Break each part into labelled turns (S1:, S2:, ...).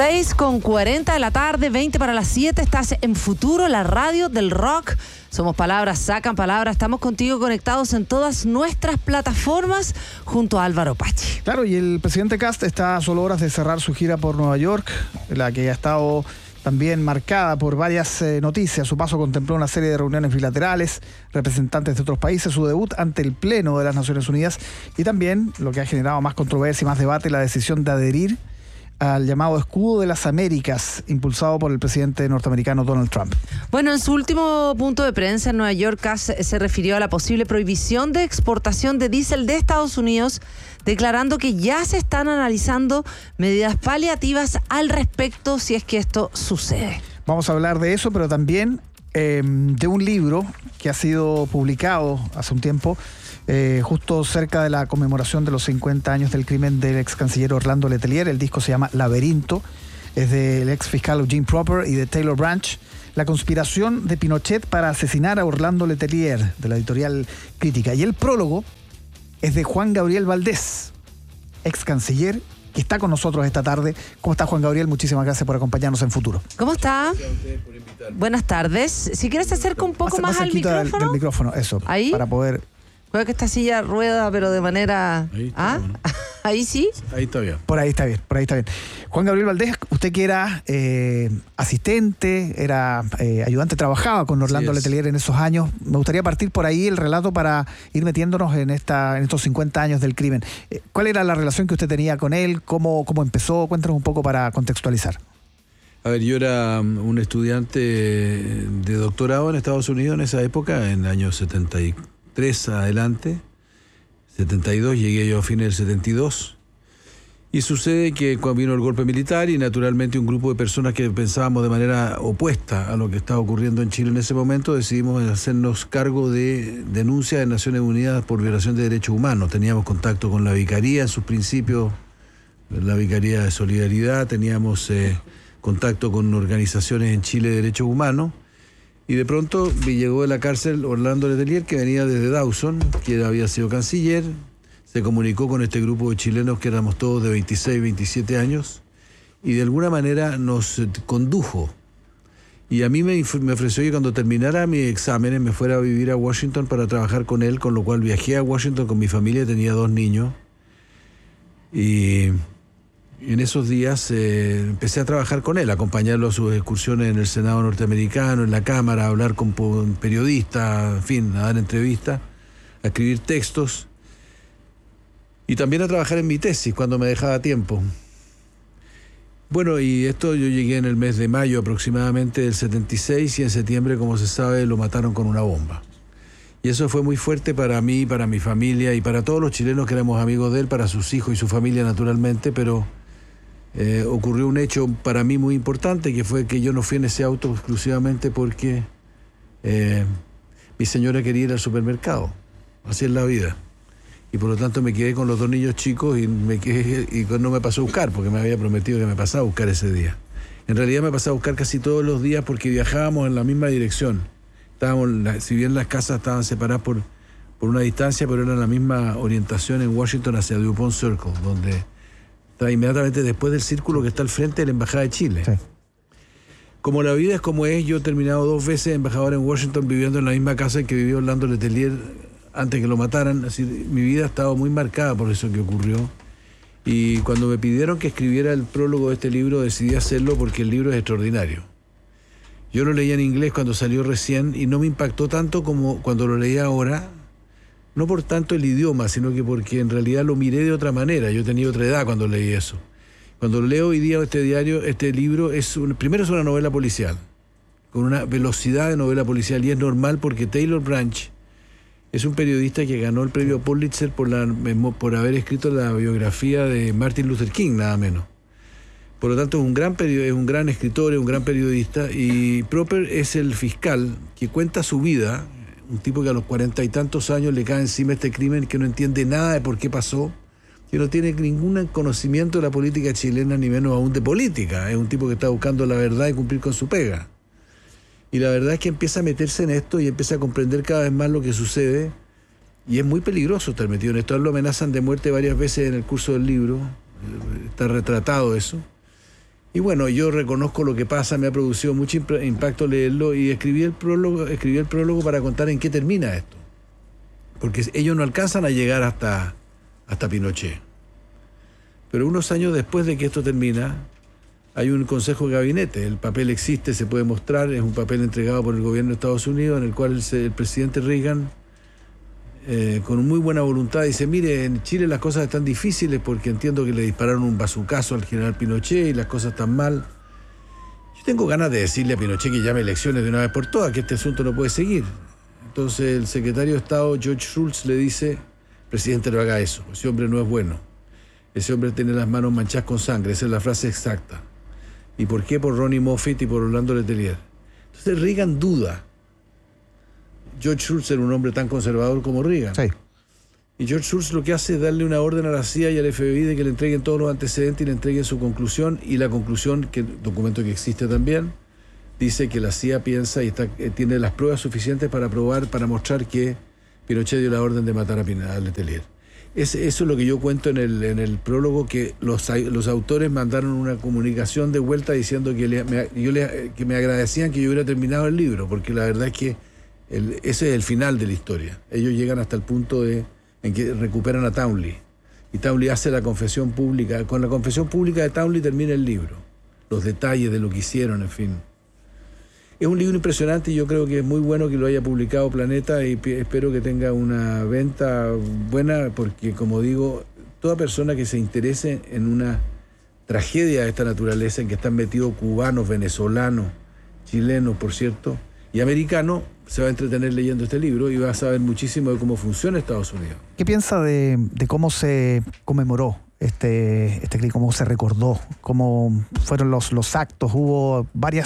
S1: 6:40 de la tarde, 20 para las 7, estás en Futuro, la radio del rock. Somos palabras, sacan palabras, estamos contigo conectados en todas nuestras plataformas junto a Álvaro Pachi.
S2: Claro, y el presidente Kast está a solo horas de cerrar su gira por Nueva York, la que ha estado también marcada por varias noticias. Su paso contempló una serie de reuniones bilaterales, representantes de otros países, su debut ante el Pleno de las Naciones Unidas y también, lo que ha generado más controversia y más debate, la decisión de adherir al llamado Escudo de las Américas, impulsado por el presidente norteamericano Donald Trump.
S1: Bueno, en su último punto de prensa en Nueva York, Kast se refirió a la posible prohibición de exportación de diésel de Estados Unidos, declarando que ya se están analizando medidas paliativas al respecto si es que esto sucede.
S2: Vamos a hablar de eso, pero también de un libro que ha sido publicado hace un tiempo, justo cerca de la conmemoración de los 50 años del crimen del ex canciller Orlando Letelier. El disco se llama Laberinto, es del ex fiscal Eugene Proper y de Taylor Branch. La conspiración de Pinochet para asesinar a Orlando Letelier, de la editorial Crítica. Y el prólogo es de Juan Gabriel Valdés, ex canciller, que está con nosotros esta tarde. ¿Cómo está, Juan Gabriel? Muchísimas gracias por acompañarnos en Futuro.
S1: ¿Cómo está? Buenas tardes. Si quieres se acerca un poco más al micrófono.
S2: Del micrófono, eso.
S1: Ahí.
S2: Para poder...
S1: Creo que esta silla rueda, pero de manera...
S3: Ahí está, bueno.
S1: ¿Ahí sí?
S3: Ahí está bien.
S2: Por ahí está bien. Juan Gabriel Valdés, usted que era asistente, era ayudante, trabajaba con Orlando Letelier en esos años. Me gustaría partir por ahí el relato para ir metiéndonos en estos 50 años del crimen. ¿Cuál era la relación que usted tenía con él? ¿Cómo empezó? Cuéntanos un poco para contextualizar.
S3: A ver, yo era un estudiante de doctorado en Estados Unidos en esa época, en el año 73 adelante. 72, llegué yo a fines del 72. Y sucede que cuando vino el golpe militar y naturalmente un grupo de personas que pensábamos de manera opuesta a lo que estaba ocurriendo en Chile en ese momento, decidimos hacernos cargo de denuncias de Naciones Unidas por violación de derechos humanos. Teníamos contacto con la Vicaría en sus principios, la Vicaría de Solidaridad, teníamos contacto con organizaciones en Chile de derechos humanos. Y de pronto llegó de la cárcel Orlando Letelier, que venía desde Dawson, que había sido canciller. Se comunicó con este grupo de chilenos que éramos todos de 26, 27 años y de alguna manera nos condujo. Y a mí me ofreció que cuando terminara mis exámenes me fuera a vivir a Washington para trabajar con él, con lo cual viajé a Washington con mi familia, tenía 2 niños. Y en esos días empecé a trabajar con él, a acompañarlo a sus excursiones en el Senado norteamericano, en la Cámara, a hablar con periodistas, en fin, a dar entrevistas, a escribir textos y también a trabajar en mi tesis cuando me dejaba tiempo. Bueno, y esto yo llegué en el mes de mayo aproximadamente del 76 y en septiembre, como se sabe, lo mataron con una bomba. Y eso fue muy fuerte para mí, para mi familia y para todos los chilenos que éramos amigos de él, para sus hijos y su familia naturalmente, pero... ocurrió un hecho para mí muy importante, que fue que yo no fui en ese auto exclusivamente porque mi señora quería ir al supermercado. Así es la vida. Y por lo tanto me quedé con los 2 niños chicos y no me pasó a buscar, porque me había prometido que me pasaba a buscar ese día. En realidad me pasaba a buscar casi todos los días porque viajábamos en la misma dirección. Si bien las casas estaban separadas por una distancia, pero eran la misma orientación en Washington hacia DuPont Circle, donde... inmediatamente después del círculo que está al frente de la Embajada de Chile. Sí. Como la vida es como es, yo he terminado 2 veces embajador en Washington viviendo en la misma casa en que vivió Orlando Letelier antes que lo mataran. Así, mi vida ha estado muy marcada por eso que ocurrió. Y cuando me pidieron que escribiera el prólogo de este libro, decidí hacerlo porque el libro es extraordinario. Yo lo leí en inglés cuando salió recién y no me impactó tanto como cuando lo leí ahora. No por tanto el idioma, sino que porque en realidad lo miré de otra manera. Yo tenía otra edad cuando leí eso. Cuando leo hoy día este libro, primero es una novela policial, con una velocidad de novela policial, y es normal porque Taylor Branch es un periodista que ganó el premio Pulitzer por haber escrito la biografía de Martin Luther King, nada menos. Por lo tanto, es un gran escritor, es un gran periodista, y Proper es el fiscal que cuenta su vida. Un tipo que a los 40 y tantos años le cae encima este crimen, que no entiende nada de por qué pasó, que no tiene ningún conocimiento de la política chilena, ni menos aún de política. Es un tipo que está buscando la verdad y cumplir con su pega. Y la verdad es que empieza a meterse en esto y empieza a comprender cada vez más lo que sucede. Y es muy peligroso estar metido en esto. A él lo amenazan de muerte varias veces en el curso del libro. Está retratado eso. Y bueno, yo reconozco lo que pasa, me ha producido mucho impacto leerlo y escribí el prólogo para contar en qué termina esto. Porque ellos no alcanzan a llegar hasta Pinochet. Pero unos años después de que esto termina, hay un consejo de gabinete. El papel existe, se puede mostrar, es un papel entregado por el gobierno de Estados Unidos en el cual el presidente Reagan, con muy buena voluntad, dice, mire, en Chile las cosas están difíciles porque entiendo que le dispararon un bazucazo al general Pinochet y las cosas están mal. Yo tengo ganas de decirle a Pinochet que llame elecciones de una vez por todas, que este asunto no puede seguir. Entonces el secretario de Estado, George Shultz, le dice, presidente, no haga eso, ese hombre no es bueno. Ese hombre tiene las manos manchadas con sangre, esa es la frase exacta. ¿Y por qué? Por Ronnie Moffett y por Orlando Letelier. Entonces Reagan duda. George Shultz era un hombre tan conservador como Reagan.
S2: Sí.
S3: Y George Shultz lo que hace es darle una orden a la CIA y al FBI de que le entreguen todos los antecedentes y le entreguen su conclusión. Y la conclusión, que documento que existe también, dice que la CIA piensa y tiene las pruebas suficientes para mostrar que Pinochet dio la orden de matar a Letelier. Eso es lo que yo cuento en el prólogo, que los autores mandaron una comunicación de vuelta diciendo que me agradecían que yo hubiera terminado el libro, porque la verdad es que ese es el final de la historia. Ellos llegan hasta el punto en que recuperan a Townley. Y Townley hace la confesión pública. Con la confesión pública de Townley termina el libro. Los detalles de lo que hicieron, en fin. Es un libro impresionante y yo creo que es muy bueno que lo haya publicado Planeta y espero que tenga una venta buena porque, como digo, toda persona que se interese en una tragedia de esta naturaleza en que están metidos cubanos, venezolanos, chilenos, por cierto, y americanos, se va a entretener leyendo este libro y va a saber muchísimo de cómo funciona Estados Unidos.
S2: ¿Qué piensa de cómo se conmemoró este crimen, cómo se recordó, cómo fueron los actos? Hubo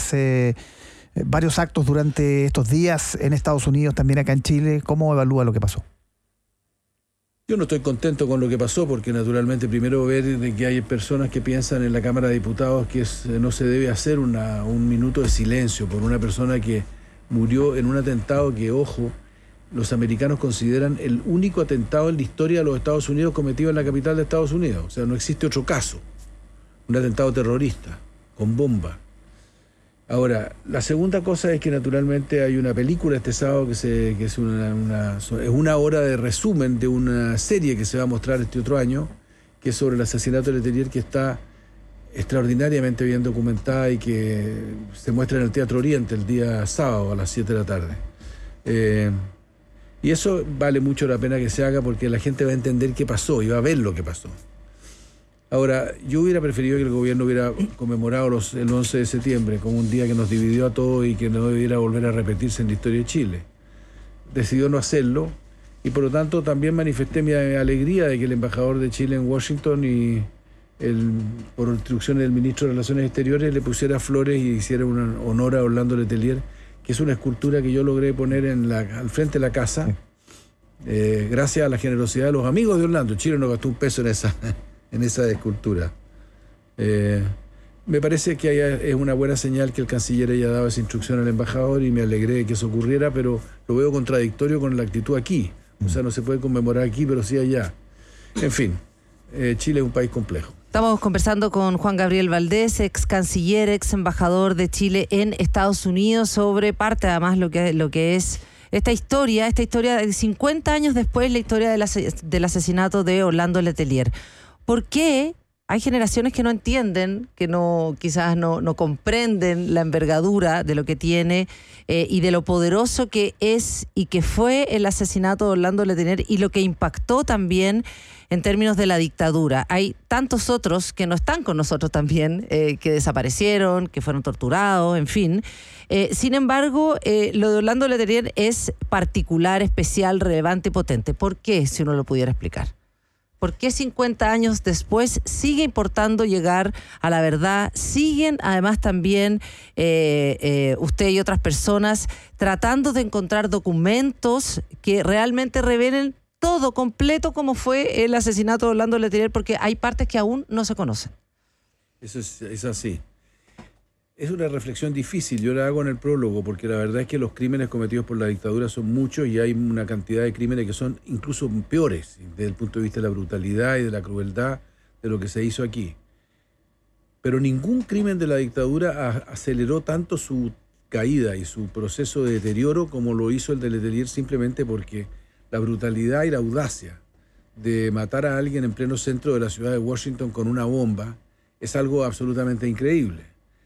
S2: varios actos durante estos días en Estados Unidos, también acá en Chile. ¿Cómo evalúa lo que pasó?
S3: Yo no estoy contento con lo que pasó porque naturalmente primero ver de que hay personas que piensan en la Cámara de Diputados que no se debe hacer un minuto de silencio por una persona que murió en un atentado que, ojo, los americanos consideran el único atentado en la historia de los Estados Unidos cometido en la capital de Estados Unidos. O sea, no existe otro caso. Un atentado terrorista, con bomba. Ahora, la segunda cosa es que naturalmente hay una película este sábado que es una hora de resumen de una serie que se va a mostrar este otro año, que es sobre el asesinato de Letelier, que está extraordinariamente bien documentada y que se muestra en el Teatro Oriente el día sábado a las 7 de la tarde. Y eso vale mucho la pena que se haga porque la gente va a entender qué pasó y va a ver lo que pasó. Ahora, yo hubiera preferido que el gobierno hubiera conmemorado el 11 de septiembre como un día que nos dividió a todos y que no debiera volver a repetirse en la historia de Chile. Decidió no hacerlo y por lo tanto también manifesté mi alegría de que el embajador de Chile en Washington y por instrucciones del ministro de Relaciones Exteriores le pusiera flores y hiciera un honor a Orlando Letelier, que es una escultura que yo logré poner al frente de la casa, gracias a la generosidad de los amigos de Orlando. Chile no gastó un peso en esa escultura. Me parece que es una buena señal que el canciller haya dado esa instrucción al embajador y me alegré de que eso ocurriera, pero lo veo contradictorio con la actitud aquí. O sea, no se puede conmemorar aquí, pero sí allá. En fin, Chile es un país complejo.
S1: Estamos conversando con Juan Gabriel Valdés, ex canciller, ex embajador de Chile en Estados Unidos, sobre parte además lo que es esta historia de 50 años después, la historia del asesinato de Orlando Letelier. ¿Por qué hay generaciones que no entienden, que quizás no comprenden la envergadura de lo que tiene y de lo poderoso que es y que fue el asesinato de Orlando Letelier y lo que impactó también en términos de la dictadura? Hay tantos otros que no están con nosotros también, que desaparecieron, que fueron torturados, en fin. Sin embargo, lo de Orlando Letelier es particular, especial, relevante y potente. ¿Por qué, si uno lo pudiera explicar? ¿Por qué 50 años después sigue importando llegar a la verdad? Siguen además también usted y otras personas tratando de encontrar documentos que realmente revelen todo completo como fue el asesinato de Orlando Letelier, porque hay partes que aún no se conocen.
S3: Eso es así. Es una reflexión difícil, yo la hago en el prólogo, porque la verdad es que los crímenes cometidos por la dictadura son muchos y hay una cantidad de crímenes que son incluso peores desde el punto de vista de la brutalidad y de la crueldad de lo que se hizo aquí. Pero ningún crimen de la dictadura aceleró tanto su caída y su proceso de deterioro como lo hizo el de Letelier, simplemente porque la brutalidad y la audacia de matar a alguien en pleno centro de la ciudad de Washington con una bomba es algo absolutamente increíble.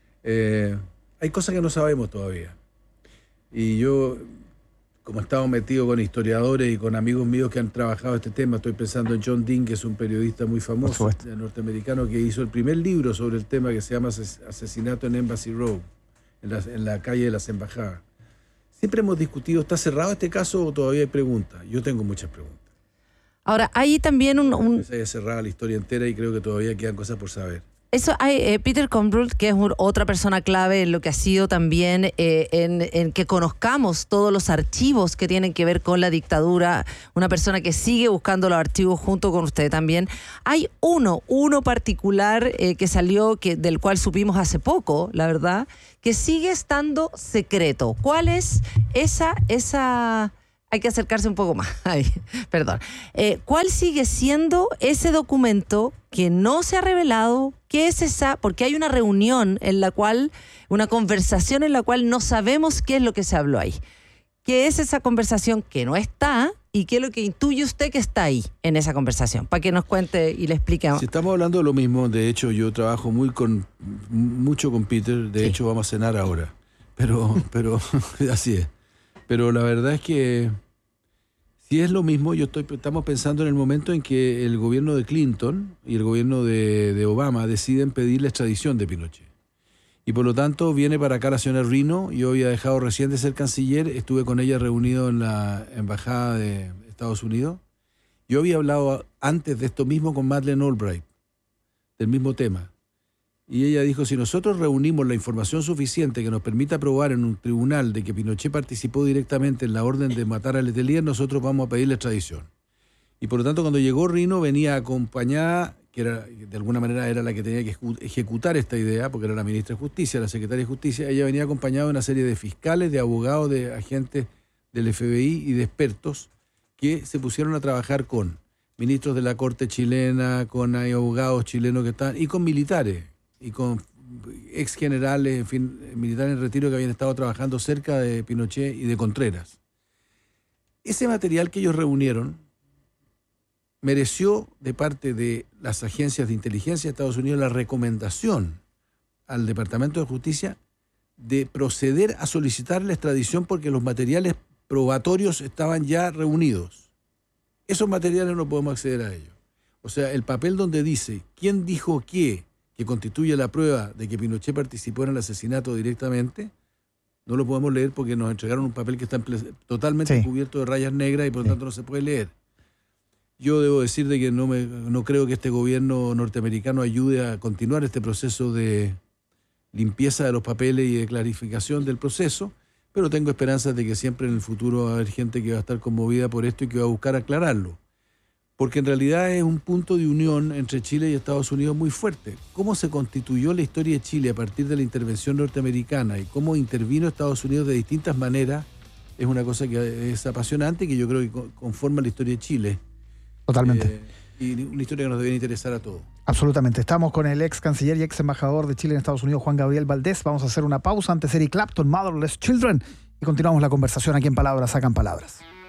S3: Hay cosas que no sabemos todavía. Y yo, como he estado metido con historiadores y con amigos míos que han trabajado este tema, estoy pensando en John Dean, que es un periodista muy famoso norteamericano, que hizo el primer libro sobre el tema, que se llama Asesinato en Embassy Row, en la calle de las Embajadas. Siempre hemos discutido, ¿está cerrado este caso o todavía hay preguntas? Yo tengo muchas preguntas.
S1: Ahora, hay también
S3: Se haya cerrado la historia entera y creo que todavía quedan cosas por saber.
S1: Eso hay Peter Kombrult, que es otra persona clave en lo que ha sido también en que conozcamos todos los archivos que tienen que ver con la dictadura, una persona que sigue buscando los archivos junto con usted también. Hay uno particular que salió, del cual supimos hace poco, la verdad, que sigue estando secreto. ¿Cuál es esa? Hay que acercarse un poco más. Ay, perdón. ¿Cuál sigue siendo ese documento que no se ha revelado? ¿Qué es esa? Porque hay una reunión una conversación en la cual no sabemos qué es lo que se habló ahí. ¿Qué es esa conversación que no está? ¿Y qué es lo que intuye usted que está ahí en esa conversación? Para que nos cuente y le explique.
S3: Si estamos hablando de lo mismo, de hecho yo trabajo mucho con Peter, de hecho vamos a cenar ahora. Pero así es. Pero la verdad es que si es lo mismo, estamos pensando en el momento en que el gobierno de Clinton y el gobierno de Obama deciden pedir la extradición de Pinochet. Y por lo tanto viene para acá la señora Rino. Yo había dejado recién de ser canciller, estuve con ella reunido en la embajada de Estados Unidos. Yo había hablado antes de esto mismo con Madeleine Albright, del mismo tema. Y ella dijo, si nosotros reunimos la información suficiente que nos permita probar en un tribunal de que Pinochet participó directamente en la orden de matar a Letelier, nosotros vamos a pedir la extradición. Y por lo tanto, cuando llegó Rino, venía acompañada, que de alguna manera era la que tenía que ejecutar esta idea, porque era la ministra de Justicia, la secretaria de Justicia. Ella venía acompañada de una serie de fiscales, de abogados, de agentes del FBI y de expertos que se pusieron a trabajar con ministros de la Corte chilena, con abogados chilenos que estaban, y con militares, y con ex generales, en fin, militares en retiro que habían estado trabajando cerca de Pinochet y de Contreras. Ese material que ellos reunieron mereció de parte de las agencias de inteligencia de Estados Unidos la recomendación al Departamento de Justicia de proceder a solicitar la extradición porque los materiales probatorios estaban ya reunidos. Esos materiales no podemos acceder a ellos. O sea, el papel donde dice quién dijo qué, que constituye la prueba de que Pinochet participó en el asesinato directamente, no lo podemos leer porque nos entregaron un papel que está totalmente cubierto de rayas negras y por lo tanto no se puede leer. Yo debo decir de que no creo que este gobierno norteamericano ayude a continuar este proceso de limpieza de los papeles y de clarificación del proceso, pero tengo esperanzas de que siempre en el futuro va a haber gente que va a estar conmovida por esto y que va a buscar aclararlo. Porque en realidad es un punto de unión entre Chile y Estados Unidos muy fuerte. Cómo se constituyó la historia de Chile a partir de la intervención norteamericana y cómo intervino Estados Unidos de distintas maneras es una cosa que es apasionante y que yo creo que conforma la historia de Chile.
S2: Totalmente.
S3: Y una historia que nos debe interesar a todos.
S2: Absolutamente. Estamos con el ex canciller y ex embajador de Chile en Estados Unidos, Juan Gabriel Valdés. Vamos a hacer una pausa antes de Eric Clapton, Motherless Children, y continuamos la conversación aquí en Palabras Sacan Palabras.